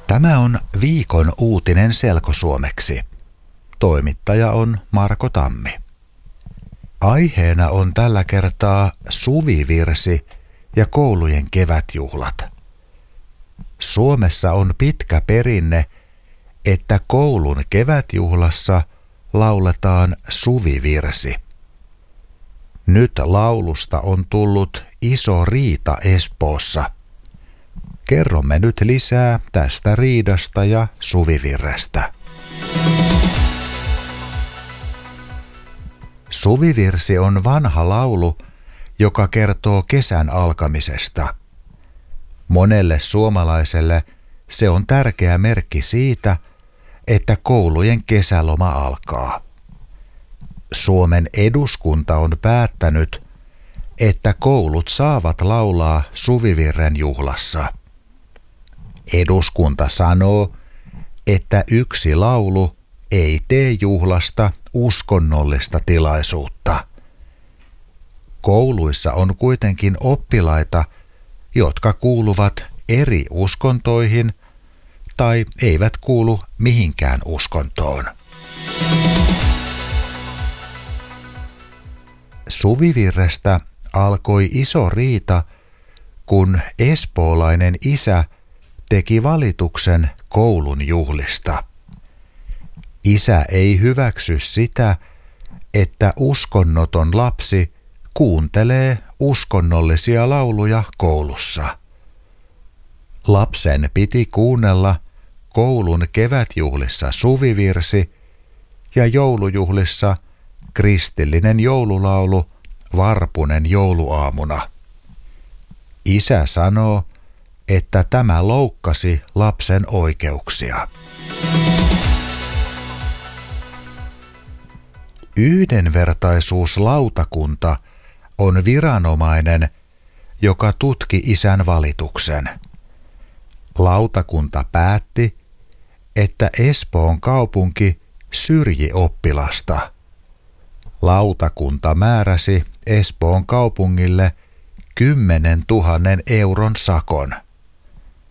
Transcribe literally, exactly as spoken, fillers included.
Tämä on viikon uutinen selkosuomeksi. Toimittaja on Marko Tammi. Aiheena on tällä kertaa suvivirsi ja koulujen kevätjuhlat. Suomessa on pitkä perinne, että koulun kevätjuhlassa lauletaan suvivirsi. Nyt laulusta on tullut iso riita Espoossa. Kerromme nyt lisää tästä riidasta ja suvivirrestä. Suvivirsi on vanha laulu, joka kertoo kesän alkamisesta. Monelle suomalaiselle se on tärkeä merkki siitä, että koulujen kesäloma alkaa. Suomen eduskunta on päättänyt, että koulut saavat laulaa suvivirren juhlassa. Eduskunta sanoo, että yksi laulu ei tee juhlasta uskonnollista tilaisuutta. Kouluissa on kuitenkin oppilaita, jotka kuuluvat eri uskontoihin tai eivät kuulu mihinkään uskontoon. Suvivirrestä alkoi iso riita, kun espoolainen isä teki valituksen koulun juhlista. Isä ei hyväksy sitä, että uskonnoton lapsi kuuntelee uskonnollisia lauluja koulussa. Lapsen piti kuunnella koulun kevätjuhlissa suvivirsi ja joulujuhlissa kristillinen joululaulu Varpunen jouluaamuna. Isä sanoo, että tämä loukkasi lapsen oikeuksia. Yhdenvertaisuuslautakunta on viranomainen, joka tutki isän valituksen. Lautakunta päätti, että Espoon kaupunki syrji oppilasta. Lautakunta määräsi Espoon kaupungille kymmenen tuhannen euron sakon.